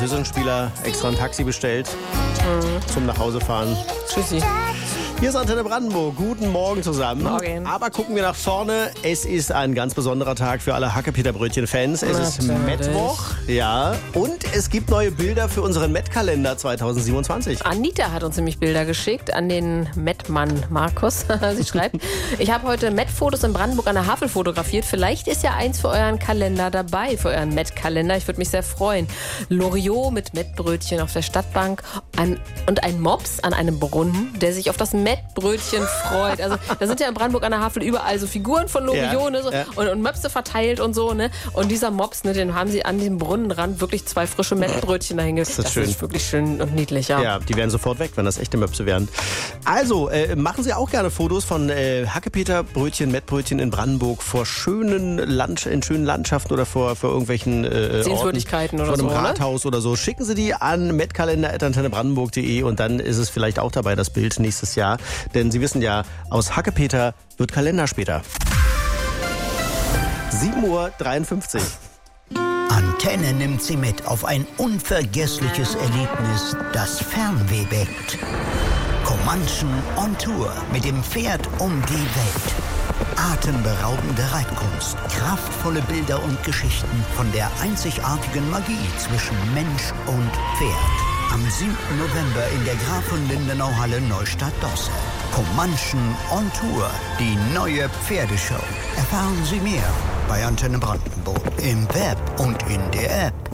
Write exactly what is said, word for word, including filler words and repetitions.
Spieler extra ein Taxi bestellt mhm. zum Nachhausefahren. Tschüssi. Hier ist Antenne Brandenburg. Guten Morgen zusammen. Morgen. Aber gucken wir nach vorne. Es ist ein ganz besonderer Tag für alle Hackepeter-Brötchen-Fans. Es ist Mittwoch. Ja. Und es gibt neue Bilder für unseren Met-Kalender zwanzig siebenundzwanzig. Anita hat uns nämlich Bilder geschickt an den Met-Mann Markus. Sie schreibt, ich habe heute Met-Fotos in Brandenburg an der Havel fotografiert. Vielleicht ist ja eins für euren Kalender dabei, für euren Met-Kalender. Ich würde mich sehr freuen. Loriot mit Met-Brötchen auf der Stadtbank an, und ein Mops an einem Brunnen, der sich auf das Met-Brötchen freut. Also da sind ja in Brandenburg an der Havel überall so Figuren von Loriot ja, ne, so, ja. und, und Möpse verteilt und so. Ne? Und dieser Mops, ne, den haben sie an diesem Brunnenrand wirklich zwei frische Met-Brötchen dahingelegt. Das, das ist wirklich schön und niedlich. Ja. ja, die wären sofort weg, wenn das echte Möpse wären. Also, äh, machen Sie auch gerne Fotos von äh, Hackepeter-Brötchen, Met-Brötchen in Brandenburg vor schönen Land, in schönen Landschaften oder vor, vor irgendwelchen äh, Sehenswürdigkeiten Orten, oder vor einem so, Rathaus ne? oder so. Schicken Sie die an metkalender at antennebrandenburg punkt de und dann ist es vielleicht auch dabei, das Bild nächstes Jahr. Denn Sie wissen ja, aus Hackepeter wird Kalender später. sieben Uhr dreiundfünfzig. Antenne nimmt Sie mit auf ein unvergessliches Erlebnis, das Fernweh weckt. Comanchen on Tour mit dem Pferd um die Welt. Atemberaubende Reitkunst, kraftvolle Bilder und Geschichten von der einzigartigen Magie zwischen Mensch und Pferd. Am siebten November in der Graf von Lindenau-Halle Neustadt-Dosse. Comanchen on Tour, die neue Pferdeshow. Erfahren Sie mehr bei Antenne Brandenburg im Web und in der App.